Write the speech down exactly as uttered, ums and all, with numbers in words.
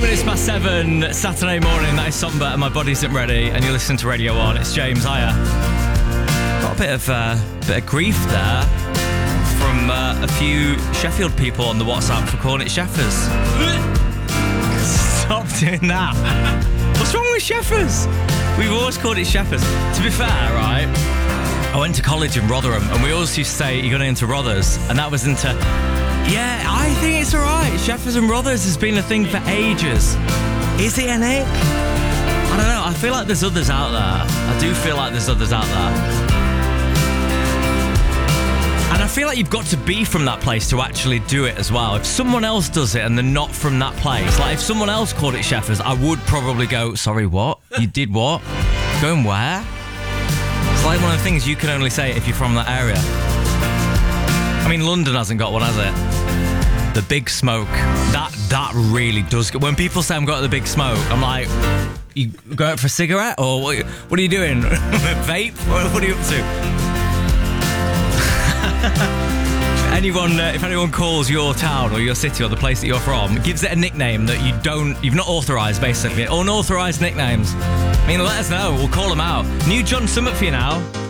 minutes past seven, Saturday morning. That is Somber and My Body Isn't Ready, and you're listening to Radio one. It's James. Hiya. Got a bit of uh, bit of grief there from uh, a few Sheffield people on the WhatsApp for calling it Sheffers. Stop doing that. What's wrong with Sheffers? We've always called it Sheffers. To be fair, right, I went to college in Rotherham, and we always used to say you're going into Rothers, and that was into... Yeah, I think it's alright. Sheffers and Rothers has been a thing for ages. Is it, Nick? I don't know. I feel like there's others out there. I do feel like there's others out there. And I feel like you've got to be from that place to actually do it as well. If someone else does it and they're not from that place, like if someone else called it Sheffers, I would probably go, sorry, what? You did what? Going where? It's like one of the things you can only say if you're from that area. I mean, London hasn't got one, has it? The Big Smoke. That that really does... When people say I'm going to the Big Smoke, I'm like, you going for a cigarette? Or what, what are you doing? Vape? What, what are you up to? anyone, uh, if anyone calls your town or your city or the place that you're from, gives it a nickname that you don't... You've not authorised, basically. Unauthorised nicknames. I mean, let us know. We'll call them out. New John Summit for you now.